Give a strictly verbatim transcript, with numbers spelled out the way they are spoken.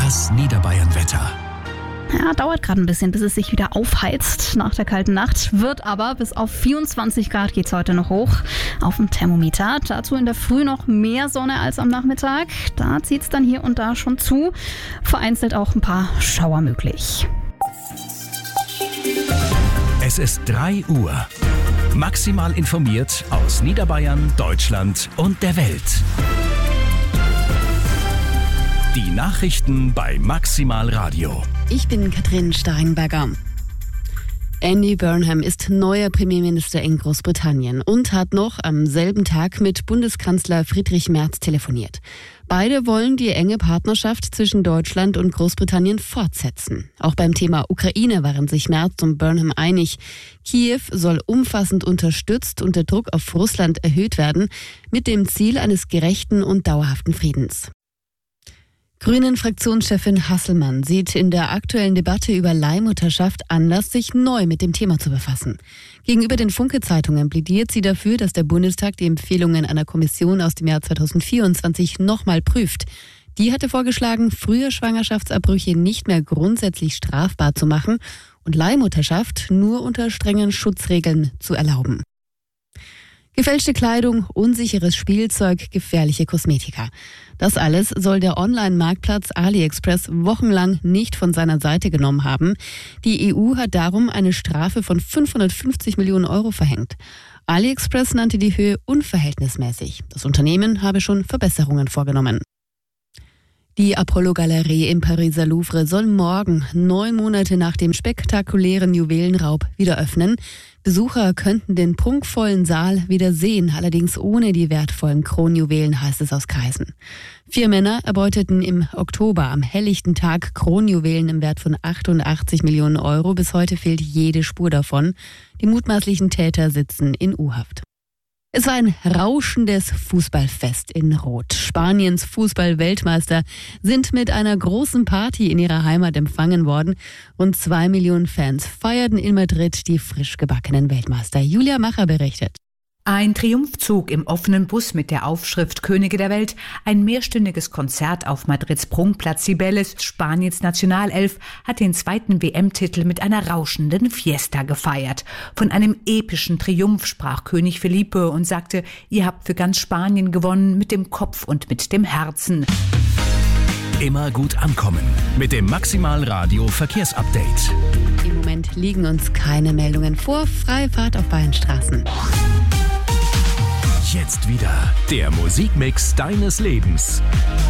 Das Niederbayern-Wetter. Ja, dauert gerade ein bisschen, bis es sich wieder aufheizt nach der kalten Nacht. Wird aber bis auf vierundzwanzig Grad geht's heute noch hoch auf dem Thermometer. Dazu in der Früh noch mehr Sonne als am Nachmittag. Da zieht's dann hier und da schon zu. Vereinzelt auch ein paar Schauer möglich. Es ist drei Uhr. Maximal informiert aus Niederbayern, Deutschland und der Welt. Die Nachrichten bei Maximal Radio. Ich bin Katrin Steinberger. Andy Burnham ist neuer Premierminister in Großbritannien und hat noch am selben Tag mit Bundeskanzler Friedrich Merz telefoniert. Beide wollen die enge Partnerschaft zwischen Deutschland und Großbritannien fortsetzen. Auch beim Thema Ukraine waren sich Merz und Burnham einig. Kiew soll umfassend unterstützt und der Druck auf Russland erhöht werden, mit dem Ziel eines gerechten und dauerhaften Friedens. Grünen-Fraktionschefin Hasselmann sieht in der aktuellen Debatte über Leihmutterschaft Anlass, sich neu mit dem Thema zu befassen. Gegenüber den Funke-Zeitungen plädiert sie dafür, dass der Bundestag die Empfehlungen einer Kommission aus dem Jahr zweitausendvierundzwanzig nochmal prüft. Die hatte vorgeschlagen, frühe Schwangerschaftsabbrüche nicht mehr grundsätzlich strafbar zu machen und Leihmutterschaft nur unter strengen Schutzregeln zu erlauben. Gefälschte Kleidung, unsicheres Spielzeug, gefährliche Kosmetika. Das alles soll der Online-Marktplatz AliExpress wochenlang nicht von seiner Seite genommen haben. Die E U hat darum eine Strafe von fünfhundertfünfzig Millionen Euro verhängt. AliExpress nannte die Höhe unverhältnismäßig. Das Unternehmen habe schon Verbesserungen vorgenommen. Die Apollo-Galerie im Pariser Louvre soll morgen, neun Monate nach dem spektakulären Juwelenraub, wieder öffnen. Besucher könnten den prunkvollen Saal wieder sehen, allerdings ohne die wertvollen Kronjuwelen, heißt es aus Kreisen. Vier Männer erbeuteten im Oktober am helllichten Tag Kronjuwelen im Wert von achtundachtzig Millionen Euro. Bis heute fehlt jede Spur davon. Die mutmaßlichen Täter sitzen in U-Haft. Es war ein rauschendes Fußballfest in Rot. Spaniens Fußball-Weltmeister sind mit einer großen Party in ihrer Heimat empfangen worden. Rund zwei Millionen Fans feierten in Madrid die frisch gebackenen Weltmeister. Julia Macher berichtet. Ein Triumphzug im offenen Bus mit der Aufschrift Könige der Welt, ein mehrstündiges Konzert auf Madrids Prunkplatz Cibeles. Spaniens Nationalelf hat den zweiten W M-Titel mit einer rauschenden Fiesta gefeiert. Von einem epischen Triumph sprach König Felipe und sagte, ihr habt für ganz Spanien gewonnen, mit dem Kopf und mit dem Herzen. Immer gut ankommen mit dem Maximal Radio Verkehrsupdate. Im Moment liegen uns keine Meldungen vor. Freie Fahrt auf beiden Straßen. Jetzt wieder der Musikmix deines Lebens.